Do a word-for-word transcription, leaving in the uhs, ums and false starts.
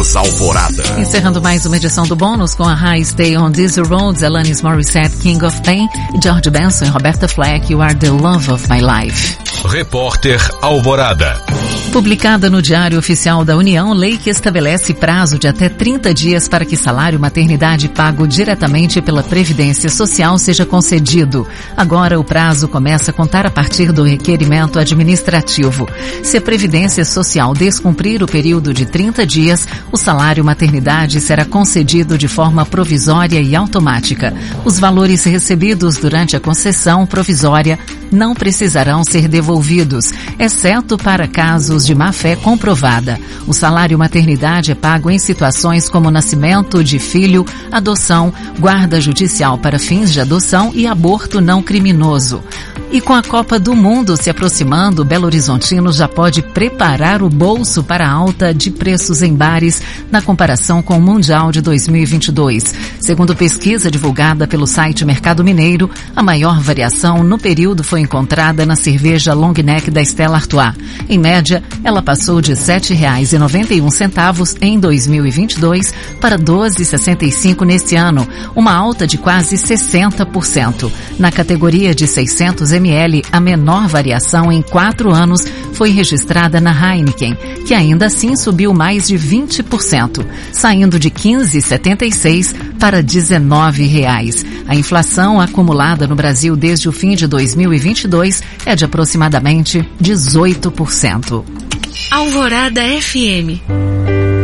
Bônus Alvorada. Encerrando mais uma edição do Bônus com a High Stay on Diesel Roads, Alanis Morissette, King of Pain, e George Benson e Roberta Fleck, You Are the Love of My Life. Repórter Alvorada. Publicada no Diário Oficial da União, lei que estabelece prazo de até trinta dias para que salário maternidade pago diretamente pela Previdência Social seja concedido. Agora o prazo começa a contar a partir do requerimento administrativo. Se a Previdência Social descumprir o período de trinta dias, o salário maternidade será concedido de forma provisória e automática. Os valores recebidos durante a concessão provisória não precisarão ser devolvidos, exceto para casos de má-fé comprovada. O salário maternidade é pago em situações como nascimento de filho, adoção, guarda judicial para fins de adoção e aborto não criminoso. E com a Copa do Mundo se aproximando, o Belo Horizontino já pode preparar o bolso para a alta de preços em bares na comparação com o Mundial de dois mil e vinte e dois. Segundo pesquisa divulgada pelo site Mercado Mineiro, a maior variação no período foi encontrada na cerveja Long Neck da Stella Artois. Em média, ela passou de sete reais e noventa e um centavos em dois mil e vinte e dois para doze reais e sessenta e cinco centavos neste ano, uma alta de quase sessenta por cento. Na categoria de seiscentos mililitros, a menor variação em quatro anos foi registrada na Heineken, que ainda assim subiu mais de vinte por cento, saindo de quinze reais e setenta e seis centavos para dezenove reais. A inflação acumulada no Brasil desde o fim de dois mil e vinte e dois é de aproximadamente dezoito por cento. Alvorada F M.